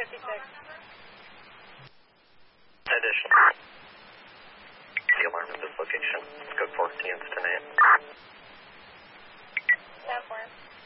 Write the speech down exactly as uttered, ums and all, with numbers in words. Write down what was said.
fifty-six. Addition. The alarm at this location. Code four, T N ten A M. ten four.